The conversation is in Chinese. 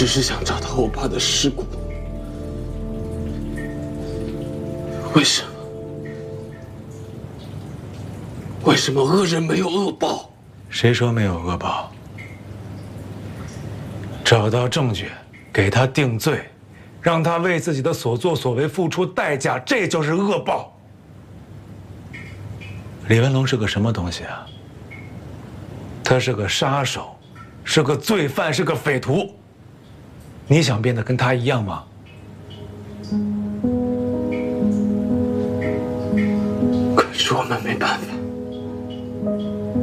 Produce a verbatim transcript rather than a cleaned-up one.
只是想找到我爸的尸骨。为什么？为什么恶人没有恶报？ 谁说没有恶报？找到证据，给他定罪，让他为自己的所作所为付出代价，这就是恶报。李文龙是个什么东西啊？他是个杀手，是个罪犯，是个匪徒。你想变得跟他一样吗？ 可是我们没办法。